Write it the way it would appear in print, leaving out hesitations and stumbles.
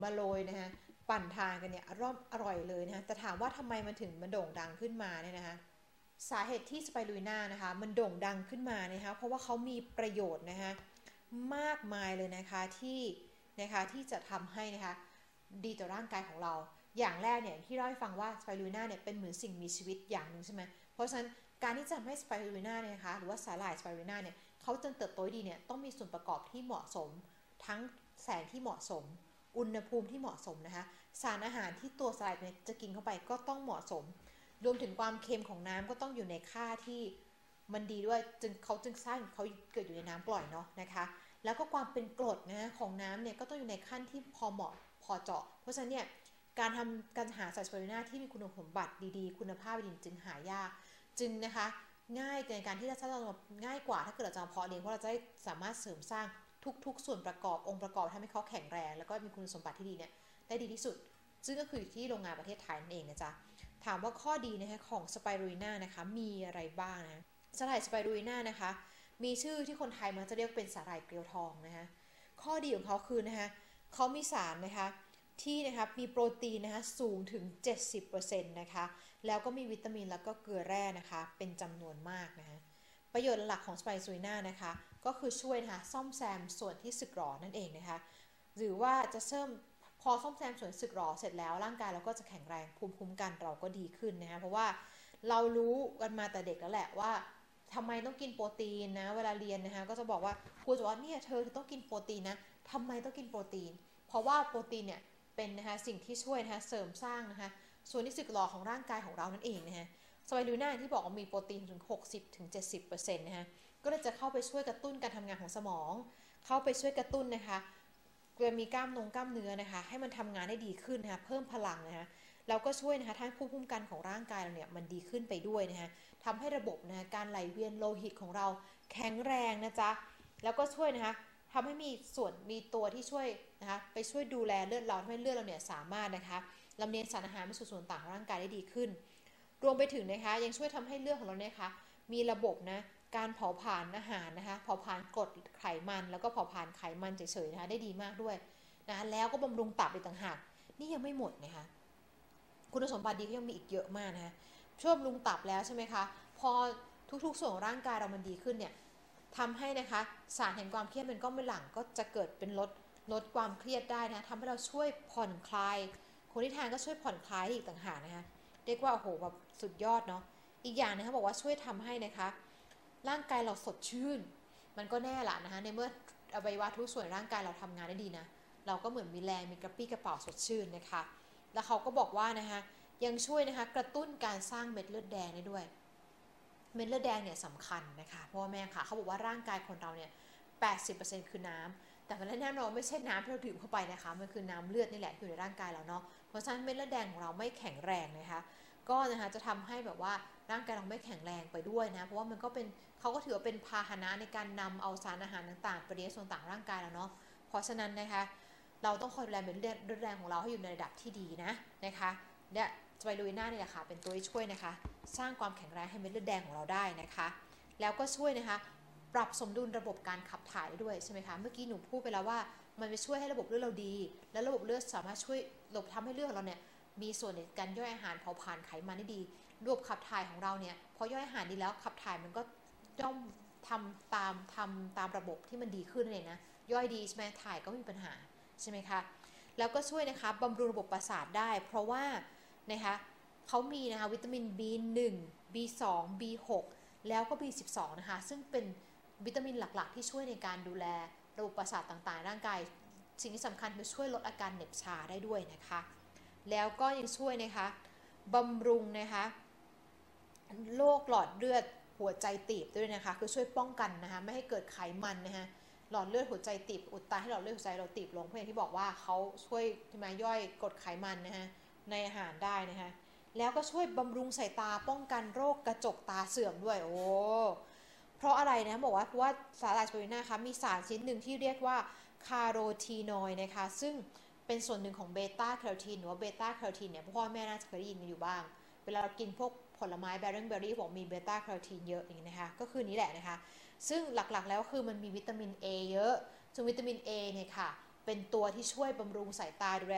มาโรยนะคะปั่นทานกันเนี่ยอร่อยเลยนะคะแต่ถามว่าทำไมมันถึงมันโด่งดังขึ้นมาเนี่ยนะคะสาเหตุที่สไปรูลิน่านะคะมันโด่งดังขึ้นมานะคะเพราะว่าเขามีประโยชน์นะคะมากมายเลยนะคะที่จะทำให้นะคะดีต่อร่างกายของเราอย่างแรกเนี่ยที่เล่าให้ฟังว่าสไปรูลิน่าเนี่ยเป็นเหมือนสิ่งมีชีวิตอย่างหนึ่งใช่ไหมเพราะฉะนั้นการที่จะทำให้สไปรูลิน่าเนี่ยนะคะหรือว่าสาหร่ายสไปรูลิน่าเนี่ยเขาจะเติบโตดีเนี่ยต้องมีส่วนประกอบที่เหมาะสมทั้งแสงที่เหมาะสมอุณหภูมิที่เหมาะสมนะคะสารอาหารที่ตัวสาหร่ายเนี่ยจะกินเข้าไปก็ต้องเหมาะสมรวมถึงความเค็มของน้ำก็ต้องอยู่ในค่าที่มันดีด้วยจึงสร้างเขาเกิดอยู่ในน้ำปล่อยเนาะนะคะแล้วก็ความเป็นกรดนะของน้ำเนี่ยก็ต้องอยู่ในขั้นที่พอเหมาะพอเจาะเพราะฉะนั้นเนี่ยการหาสารสไปรูลิน่าที่มีคุณสมบัติดีๆคุณภาพดีจึงหายากจึงนะคะง่ายในการที่จะง่ายกว่าถ้าเกิดเราจะเพาะเลี้ยงเพราะเราจะสามารถเสริมสร้างทุกส่วนประกอบองค์ประกอบทำให้เขาแข็งแรงแล้วก็มีคุณสมบัติที่ดีเนี่ยได้ดีที่สุดซึ่งก็คือที่โรงงานประเทศไทยนั่นเองนะจ๊ะถามว่าข้อดีนะคะของสไปรูลิน่านะคะมีอะไรบ้างนะสาหร่ายสไปรูลิน่านะคะมีชื่อที่คนไทยมันจะเรียกเป็นสาหร่ายเกลียวทองนะคะข้อดีของเขาคือนะคะเขามีสารนะคะที่นะคะมีโปรตีนนะคะสูงถึง 70% นะคะแล้วก็มีวิตามินแล้วก็เกลือแร่นะคะเป็นจำนวนมากนะคะประโยชน์หลักของสไปรูลิน่านะคะก็คือช่วยนะคะซ่อมแซมส่วนที่สึกหรอนั่นเองนะคะหรือว่าจะพอซ่อมแซมส่วนสึกหรอเสร็จแล้วร่างกายเราก็จะแข็งแรงภูมิคุ้มกันเราก็ดีขึ้นนะคะเพราะว่าเรารู้กันมาแต่เด็กแล้วแหละว่าทำไมต้องกินโปรตีนนะเวลาเรียนนะคะก็จะบอกว่าครูจะว่าเนี่ยเธอต้องกินโปรตีนนะทำไมต้องกินโปรตีนเพราะว่าโปรตีนเนี่ยเป็นนะคะสิ่งที่ช่วยนะคะเสริมสร้างนะคะส่วนที่สึกหรอของร่างกายของเรานั่นเองนะคะสไปรูลิน่าที่บอกว่ามีโปรตีนถึง 60-70% นะคะก็เลยจะเข้าไปช่วยกระตุ้นการทำงานของสมองเข้าไปช่วยกระตุ้นนะคะมีกล้ามเนื้อนะคะให้มันทำงานได้ดีขึ้นนะคะเพิ่มพลังนะคะแล้วก็ช่วยนะคะทำให้ภูมิคุ้มกันของร่างกายเราเนี่ยมันดีขึ้นไปด้วยนะคะทำให้ระบบนะคะการไหลเวียนโลหิตของเราแข็งแรงนะจ๊ะแล้วก็ช่วยนะคะทำให้มีตัวที่ช่วยนะคะไปช่วยดูแลเลือดเราทำให้เลือดเราเนี่ยสามารถนะคะลำเลียงสารอาหารไปสู่ส่วนต่างของร่างกายได้ดีขึ้นรวมไปถึงนะคะยังช่วยทำให้เลือดของเราเนี่ยคะมีระบบนะการเผาผลาญอาหารนะคะเผาผลาญกรดไขมันแล้วก็เผาผลาญไขมันเฉยๆนะคะได้ดีมากด้วยนะแล้วก็บำรุงตับอีกต่างหากนี่ยังไม่หมดนะคะคุณสมบัติดีก็ยังมีอีกเยอะมากนะคะช่วยบำรุงตับแล้วใช่ไหมคะพอทุกๆส่วนของร่างกายเรามันดีขึ้นเนี่ยทำให้นะคะสารแห่งความเครียดเป็นก้อนเป็นหลังก็จะเกิดเป็นลดความเครียดได้นะทำให้เราช่วยผ่อนคลายคนที่ทานก็ช่วยผ่อนคลายอีกต่างหากนะคะเรียกว่าโอ้โหแบบสุดยอดเนาะอีกอย่างนะคะบอกว่าช่วยทำให้นะคะร่างกายเราสดชื่นมันก็แน่ละนะคะในเมื่ออวัยวะทุกส่วนร่างกายเราทำงานได้ดีนะเราก็เหมือนมีแรงมีกระปี้กระเป๋าสดชื่นนะคะแล้วเขาก็บอกว่านะคะยังช่วยนะคะกระตุ้นการสร้างเม็ดเลือดแดงได้ด้วยเม็ดเลือดแดงเนี่ยสำคัญนะคะเพราะว่าแม่ค่ะเขาบอกว่าร่างกายคนเราเนี่ย80%คือน้ำแต่มันแน่นอนไม่ใช่น้ำที่เราดื่มเข้าไปนะคะมันคือน้ำเลือดนี่แหละอยู่ในร่างกายเราเนาะเพราะฉะนั้นเม็ดเลือดแดงของเราไม่แข็งแรงนะคะก็นะคะจะทำให้แบบว่าร่างกายเราไม่แข็งแรงไปด้วยนะเพราะว่ามันก็เป็นเขาก็ถือว่าเป็นพาหนะในการนำเอาสารอาหารต่างๆไปเลี้ยงส่วนต่างร่างกายเราเนาะเพราะฉะนั้นนะคะเราต้องคอยดูแลเม็ดเลือดแดงของเราให้อยู่ในระดับที่ดีนะคะเนี่ยสไปรูลิน่านี่แหละค่ะเป็นตัวที่ช่วยนะคะสร้างความแข็งแรงให้เม็ดเลือดแดงของเราได้นะคะแล้วก็ช่วยนะคะปรับสมดุลระบบการขับถ่ายได้ด้วยใช่ไหมคะเมื่อกี้หนูพูดไปแล้วว่ามันจะช่วยให้ระบบเลือดเราดีและระบบเลือดสามารถช่วยทำให้เลือดของเราเนี่ยมีส่วนในการย่อยอาหารเผาผลาญไขมันได้ดีระบบขับถ่ายของเราเนี่ยพอย่อยอาหารดีแล้วขับถ่ายมันก็ย่อมทำตามระบบที่มันดีขึ้นเลยนะย่อยดีใช่ไหมถ่ายก็ไม่มีปัญหาใช่ไหมคะแล้วก็ช่วยนะคะบำรุงระบบประสาทได้เพราะว่านะคะเขามีนะคะวิตามิน B1 B2 B6 แล้วก็ B12 นะคะซึ่งเป็นวิตามินหลักๆที่ช่วยในการดูแลระบบประสาทต่างๆร่างกายสิ่งที่สำคัญคือช่วยลดอาการเหน็บชาได้ด้วยนะคะแล้วก็ยังช่วยนะคะบำรุงนะคะโรคหลอดเลือดหัวใจตีบด้วยนะคะคือช่วยป้องกันนะคะไม่ให้เกิดไขมันนะคะหลอดเลือดหัวใจตีบอุดตันให้หลอดเลือดหัวใจเราตีบลงเพราะอย่างที่บอกว่าเขาช่วยมาย่อยกรดไขมันนะคะในอาหารได้นะคะแล้วก็ช่วยบำรุงสายตาป้องกันโรคกระจกตาเสื่อมด้วยโอ้เพราะอะไรนะบอกว่าเพราะว่าสาหร่ายสไปรูลิน่าคะมีสารชนิดหนึ่งที่เรียกว่าคาโรทีนอยด์นะคะซึ่งเป็นส่วนหนึ่งของเบต้าแคโรทีนหรือว่าเบต้าแคโรทีนเนี่ยพ่อแม่น่าจะเคยได้ยินอยู่บ้างเวลาเรากินพวกผลไม้เบอร์รี่บอกมีเบต้าแคโรทีนเยอะอย่างนี้นะคะก็คือนี้แหละนะคะซึ่งหลักๆแล้วคือมันมีวิตามิน A เยอะซึ่งวิตามิน A เนี่ยค่ะเป็นตัวที่ช่วยบำรุงสายตาดูแล